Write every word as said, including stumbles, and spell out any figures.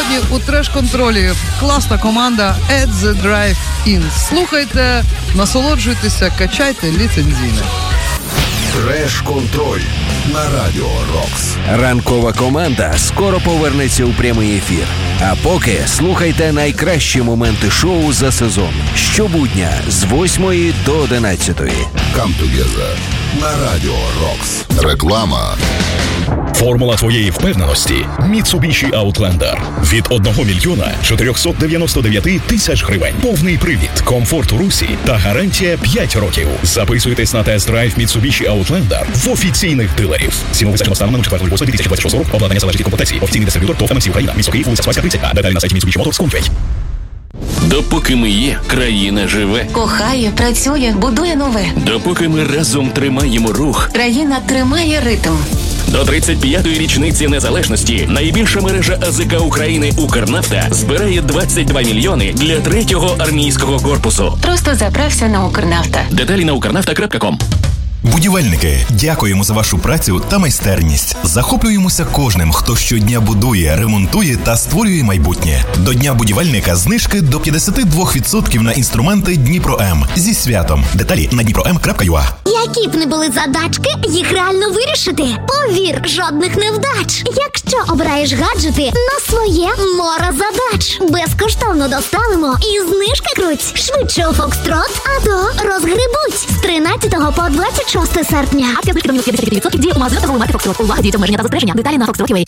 Сьогодні у треш-контролі класна команда At The Drive-In. Слухайте, насолоджуйтеся, качайте ліцензійне. Треш-контроль на Радіо Рокс. Ранкова команда скоро повернеться у прямий ефір. А поки слухайте найкращі моменти шоу за сезон. Щобудня з восьмої до одинадцятої. Come together на Радіо Рокс. Реклама. Формула твоєї впевненості – Mitsubishi Outlander. Від одного мільйона чотирьохсот дев'яносто дев'ять тисяч гривень. Повний привід, комфорт у русі та гарантія п'ять років. Записуйтесь на тест-драйв Mitsubishi Outlander в офіційних дилерів. Ціну визначено станом на четвертого дві тисячі двадцять шостого року. Обладнання залежить від комплектації. Офіційний дистриб'ютор ТОВ ем ем сі Україна. Місто Київ, вулиця Спаська, тридцять. А деталі на сайті Mitsubishi Motors точка com. Допоки ми є, країна живе. Кохає, працює, будує нове. Допоки ми разом тримаємо рух, країна тримає ритм. До тридцять п'ятої річниці незалежності найбільша мережа АЗК України «Укрнафта» збирає двадцять два мільйони для третього армійського корпусу. Просто заправся на «Укрнафта». Деталі на укрнафта крапка ком. Будівельники, дякуємо за вашу працю та майстерність. Захоплюємося кожним, хто щодня будує, ремонтує та створює майбутнє. До Дня будівельника знижки до п'ятдесят два відсотки на інструменти Дніпро-М. Зі святом. Деталі на дніпро ем крапка ю а. Які б не були задачки, їх реально вирішити. Повір, жодних невдач. Якщо обираєш гаджети на своє море задач. Безкоштовно доставимо і знижки круть. Швидше у Фокстрот, а то розгребуть. З тринадцятого по двадцять шосте серпня. Акція знижки до мінус п'ятдесят відсотків діє у магазинах та золомарки Фокстрот. Увага, діють обмеження та застереження. Деталі на фокстрот крапка ю а.